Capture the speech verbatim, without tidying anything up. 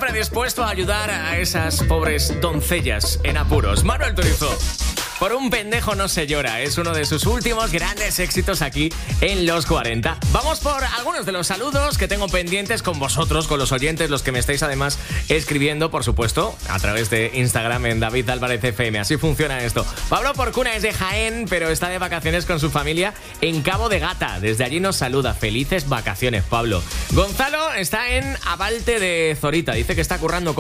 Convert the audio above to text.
siempre dispuesto a ayudar a esas pobres doncellas en apuros. Manuel Turizo. Por un pendejo no se llora, es uno de sus últimos grandes éxitos aquí en Los cuarenta. Vamos por algunos de los saludos que tengo pendientes con vosotros, con los oyentes, los que me estáis además escribiendo, por supuesto, a través de Instagram en David Álvarez F M. Así funciona esto. Pablo Porcuna es de Jaén, pero está de vacaciones con su familia en Cabo de Gata. Desde allí nos saluda. Felices vacaciones, Pablo. Gonzalo está en Abalte de Zorita. Dice que está currando con